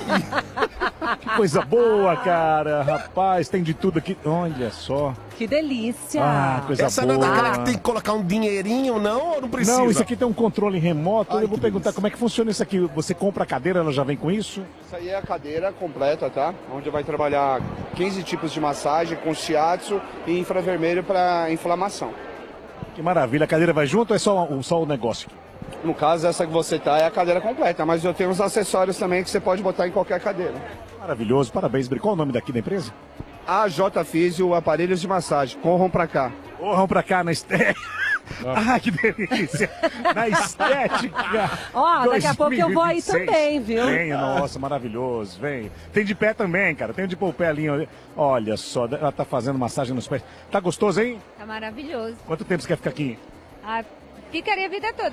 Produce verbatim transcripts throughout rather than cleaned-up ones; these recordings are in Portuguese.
Que coisa boa, cara. Rapaz, tem de tudo aqui. Olha só. Que delícia. Ah, coisa Essa boa. não é daquela que tem que colocar um dinheirinho, não? Ou não precisa? Não, isso aqui tem um controle remoto. Ai, eu vou que perguntar delícia. como é que funciona isso aqui. Você compra a cadeira, ela já vem com isso? Isso aí é a cadeira completa, tá? Onde vai trabalhar quinze tipos de massagem com shiatsu e infravermelho para inflamação. Que maravilha. A cadeira vai junto ou é só, o- só o negócio? No caso, essa que você tá é a cadeira completa, mas eu tenho uns acessórios também que você pode botar em qualquer cadeira. Maravilhoso. Parabéns, Bri. Qual o nome daqui da empresa? A J Físio Aparelhos de Massagem. Corram pra cá. Corram pra cá na estética. Ah, que delícia. Na estética. Ó, daqui a pouco eu vou aí dois mil e vinte e seis. também, viu? Vem, nossa, maravilhoso. Vem. Tem de pé também, cara. Tem de pôr o pé ali. Olha. Olha só, ela tá fazendo massagem nos pés. Tá gostoso, hein? Tá maravilhoso. Quanto tempo você quer ficar aqui? Ah, ficaria a vida toda.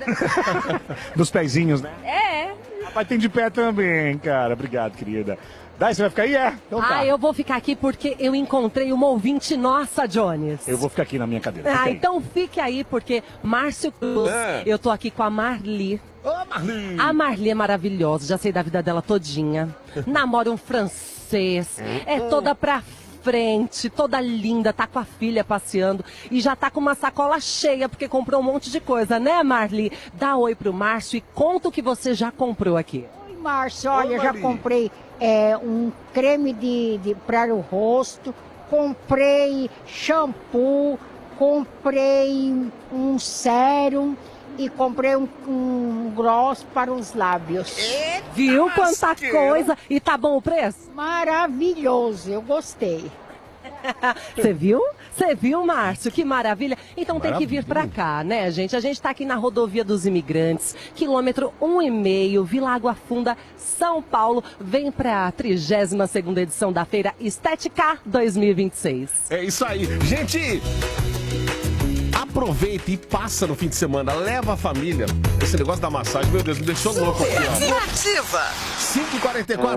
Nos pezinhos, né? É. Rapaz, tem de pé também, cara. Obrigado, querida. Dai, você vai ficar aí? É? Então tá. Ah, eu vou ficar aqui porque eu encontrei uma ouvinte nossa, Jones. Eu vou ficar aqui na minha cadeira. Fica Ah, aí. então fique aí, porque Márcio Cruz, É. eu tô aqui com a Marli. Ô, Marli! A Marli é maravilhosa, já sei da vida dela todinha. Namora um francês, é toda pra frente, toda linda, tá com a filha passeando e já tá com uma sacola cheia porque comprou um monte de coisa, né, Marli? Dá oi pro Márcio e conta o que você já comprou aqui. Oi, Márcio, olha, Oi, eu já Marli. comprei é, um creme de, de para o rosto, comprei shampoo, comprei um sérum e comprei um, um gloss para os lábios. Viu quanta lasqueira. coisa? E tá bom o preço? Maravilhoso, eu gostei. Você viu? Você viu, Márcio? Que maravilha. Então tem que vir pra cá, né, gente? A gente tá aqui na Rodovia dos Imigrantes, quilômetro um e meio, Vila Água Funda, São Paulo. Vem pra trigésima segunda edição da Feira Estética dois mil e vinte e seis. É isso aí. Gente, aproveita e passa no fim de semana. Leva a família. Esse negócio da massagem, meu Deus, me deixou louco aqui, ó. Ativa! cinco e quarenta e quatro.